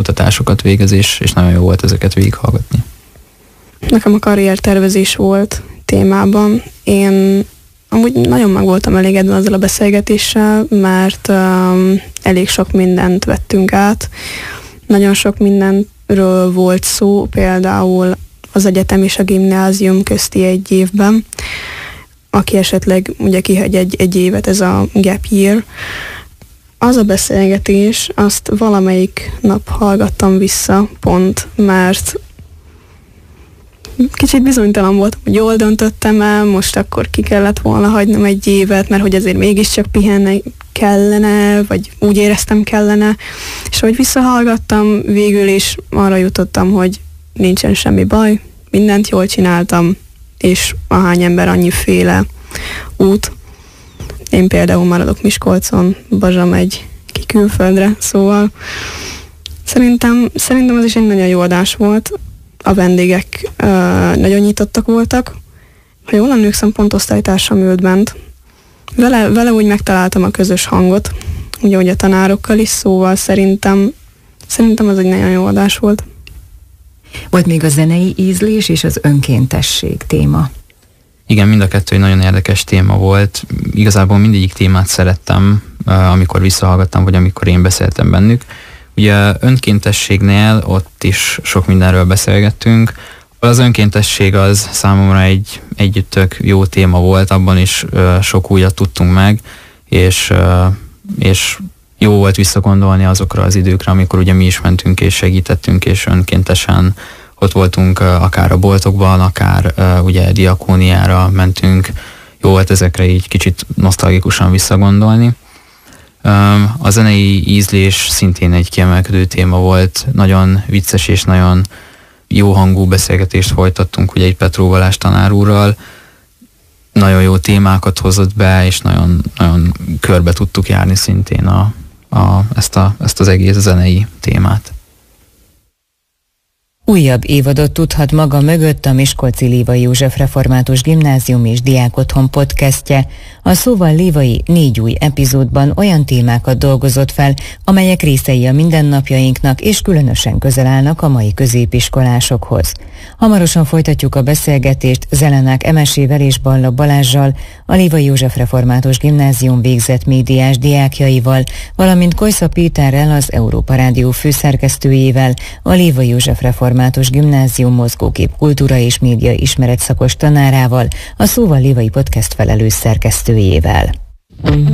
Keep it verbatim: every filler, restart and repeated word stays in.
kutatásokat végez, és, és nagyon jó volt ezeket végighallgatni. Nekem a karriertervezés volt témában. Én amúgy nagyon meg voltam elégedve azzal a beszélgetéssel, mert um, elég sok mindent vettünk át. Nagyon sok mindenről volt szó, például az egyetem és a gimnázium közti egy évben. Aki esetleg ugye kihagy egy, egy évet, ez a gap year. Az a beszélgetés, azt valamelyik nap hallgattam vissza pont, mert kicsit bizonytalan voltam, hogy jól döntöttem el, most akkor ki kellett volna hagynom egy évet, mert hogy azért mégiscsak pihenni kellene, vagy úgy éreztem kellene. És ahogy visszahallgattam, végül is arra jutottam, hogy nincsen semmi baj, mindent jól csináltam, és ahány ember annyiféle út. Én például maradok Miskolcon, Bazsa megy ki külföldre, szóval szerintem, szerintem az is egy nagyon jó adás volt. A vendégek uh, nagyon nyitottak voltak. Ha jól emlékszem, pont osztálytársam ült bent. Vele, vele úgy megtaláltam a közös hangot, ugye, hogy a tanárokkal is, szóval szerintem, szerintem az egy nagyon jó adás volt. Volt még a zenei ízlés és az önkéntesség téma. Igen, mind a kettő egy nagyon érdekes téma volt. Igazából mindegyik témát szerettem, amikor visszahallgattam, vagy amikor én beszéltem bennük. Ugye önkéntességnél ott is sok mindenről beszélgettünk. Az önkéntesség az számomra egy, egy tök jó téma volt, abban is sok újat tudtunk meg, és, és jó volt visszagondolni azokra az időkre, amikor ugye mi is mentünk és segítettünk, és önkéntesen ott voltunk akár a boltokban, akár ugye diakóniára mentünk. Jó volt ezekre így kicsit nosztalgikusan visszagondolni. A zenei ízlés szintén egy kiemelkedő téma volt, nagyon vicces és nagyon jó hangú beszélgetést folytattunk ugye egy Petró Balázs tanár úrral. Nagyon jó témákat hozott be, és nagyon, nagyon körbe tudtuk járni szintén a, a, ezt, a, ezt az egész zenei témát. Újabb évadot tudhat maga mögött a Miskolci Lévai József Református Gimnázium és Diákotthon podcastje. A Szóval Lévai négy új epizódban olyan témákat dolgozott fel, amelyek részei a mindennapjainknak és különösen közel állnak a mai középiskolásokhoz. Hamarosan folytatjuk a beszélgetést Zelenák Emesével és Balla Balázssal, a Lévai József Református Gimnázium végzett médiás diákjaival, valamint Kojsza Péterrel, az Európa Rádió főszerkesztőjével, a Lévai József Református Gimnázium mozgókép kultúra és média ismeretszakos tanárával, a Szóval Lévai podcast felelős szerkesztőjével.